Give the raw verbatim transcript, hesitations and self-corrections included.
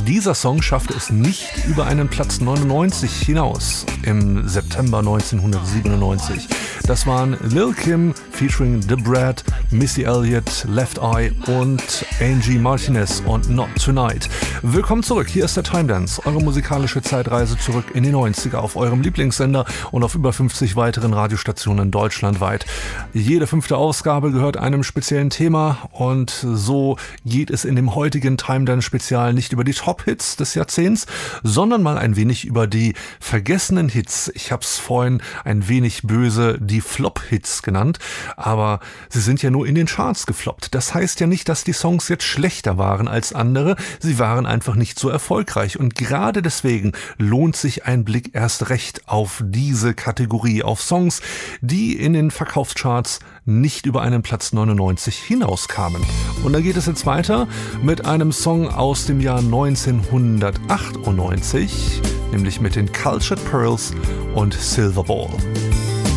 Dieser Song schaffte es nicht über einen Platz neunundneunzig hinaus im September neunzehnhundertsiebenundneunzig. Das waren Lil Kim featuring The Brat, Missy Elliott, Left Eye und Angie Martinez und Not Tonight. Willkommen zurück, hier ist der Time Dance, eure musikalische Zeitreise zurück in die neunziger auf eurem Lieblingssender und auf über fünfzig weiteren Radiostationen deutschlandweit. Jede fünfte Ausgabe gehört einem speziellen Thema und so geht es in dem heutigen Time Dance Spezial nicht über die Top-Hits des Jahrzehnts, sondern mal ein wenig über die vergessenen Hits. Ich habe es vorhin ein wenig böse die Flop-Hits genannt, aber sie sind ja nur in den Charts gefloppt. Das heißt ja nicht, dass die Songs jetzt schlechter waren als andere, sie waren einfach nicht so erfolgreich und gerade deswegen lohnt sich ein Blick erst recht auf diese Kategorie, auf Songs, die in den Verkaufscharts nicht über einen Platz neunundneunzig hinauskamen. Und da geht es jetzt weiter mit einem Song aus dem Jahr neunzehnhundertachtundneunzig, nämlich mit den Cultured Pearls und Silver Ball.